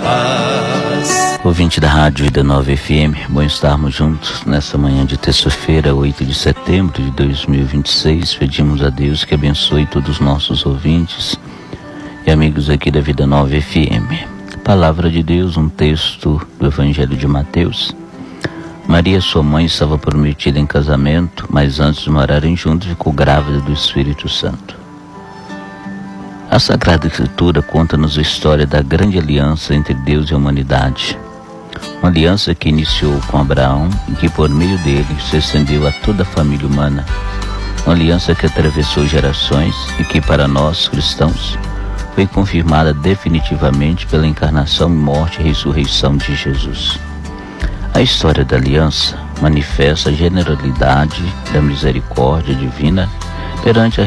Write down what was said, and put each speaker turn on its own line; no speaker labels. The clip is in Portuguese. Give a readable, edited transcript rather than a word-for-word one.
paz.
Ouvinte da Rádio Vida Nova FM, bom estarmos juntos nessa manhã de terça-feira, 8 de setembro de 2026. Pedimos a Deus que abençoe todos os nossos ouvintes e amigos aqui da Vida Nova FM. Palavra de Deus, um texto do Evangelho de Mateus. Maria, sua mãe, estava prometida em casamento, mas antes de morarem juntos ficou grávida do Espírito Santo. A Sagrada Escritura conta-nos a história da grande aliança entre Deus e a humanidade. Uma aliança que iniciou com Abraão e que por meio dele se estendeu a toda a família humana. Uma aliança que atravessou gerações e que para nós, cristãos, foi confirmada definitivamente pela encarnação, morte e ressurreição de Jesus. A história da aliança manifesta a generalidade da misericórdia divina perante a